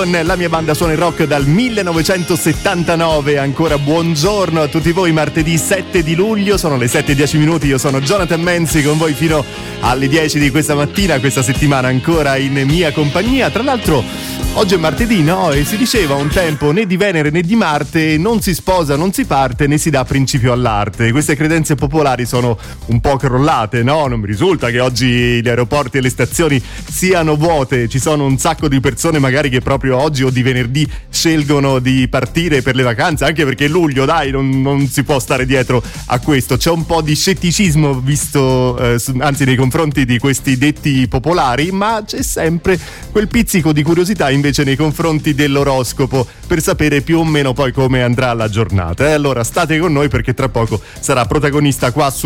La mia banda suona il rock dal 1979. Ancora buongiorno a tutti voi, martedì 7 di luglio, sono le 7:10. Io sono Jonathan Menzi, con voi fino alle 10 di questa mattina, questa settimana ancora in mia compagnia. Tra l'altro oggi è martedì, no? E si diceva un tempo né di Venere né di Marte non si sposa, non si parte né si dà principio all'arte. Queste credenze popolari sono un po' crollate, no? Non mi risulta che oggi gli aeroporti e le stazioni siano vuote. Ci sono un sacco di persone magari che proprio oggi o di venerdì scelgono di partire per le vacanze, anche perché è luglio, dai, non si può stare dietro a questo. C'è un po' di scetticismo visto, anzi nei confronti di questi detti popolari, ma c'è sempre quel pizzico di curiosità invece nei confronti dell'oroscopo per sapere più o meno poi come andrà la giornata. Allora state con noi perché tra poco sarà protagonista qua su